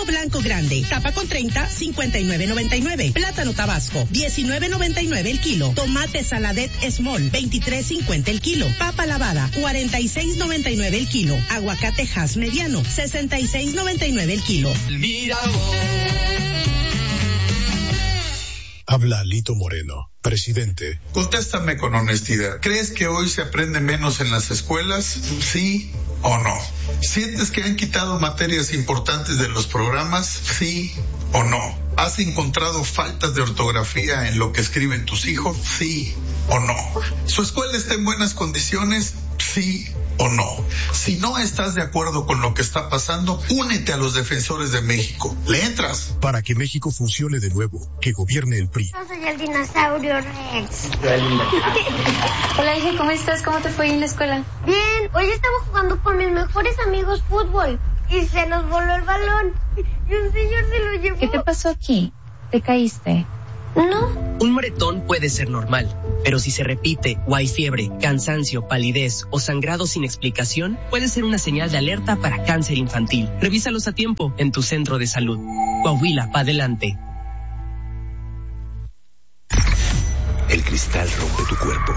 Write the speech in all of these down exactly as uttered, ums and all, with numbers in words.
Huevo blanco grande, tapa con treinta, cincuenta y nueve noventa y nueve. Plátano tabasco, diecinueve noventa y nueve el kilo. Tomate saladet small, veintitrés cincuenta el kilo. Papa lavada, cuarenta y seis noventa y nueve el kilo. Aguacate Hass mediano, sesenta y seis noventa y nueve el kilo. Mira Habla Lito Moreno, presidente. Contéstame con honestidad. ¿Crees que hoy se aprende menos en las escuelas? ¿Sí o no? ¿Sientes que han quitado materias importantes de los programas? ¿Sí o no? ¿Has encontrado faltas de ortografía en lo que escriben tus hijos? ¿Sí o no? ¿Su escuela está en buenas condiciones? ¿Sí o no? Si no estás de acuerdo con lo que está pasando, únete a los defensores de México. ¿Le entras? Para que México funcione de nuevo, que gobierne el P R I. Yo soy el dinosaurio Rex. Hola, hija, ¿cómo estás? ¿Cómo te fue en la escuela? Bien, hoy estaba jugando con mis mejores amigos fútbol y se nos voló el balón y un señor se lo llevó. ¿Qué te pasó aquí? ¿Te caíste? No. Un moretón puede ser normal, pero si se repite o hay fiebre, cansancio, palidez o sangrado sin explicación, puede ser una señal de alerta para cáncer infantil. Revísalos a tiempo en tu centro de salud. Coahuila, pa' adelante. El cristal rompe tu cuerpo.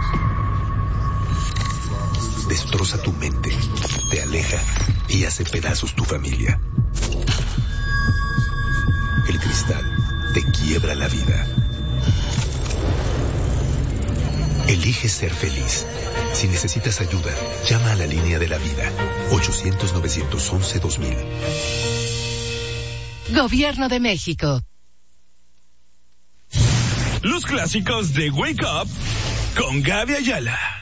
Destroza tu mente, te aleja y hace pedazos tu familia. El cristal te quiebra la vida. Elige ser feliz. Si necesitas ayuda, llama a la línea de la vida. ochocientos, novecientos once, dos mil. Gobierno de México. Los clásicos de Wake Up con Gaby Ayala.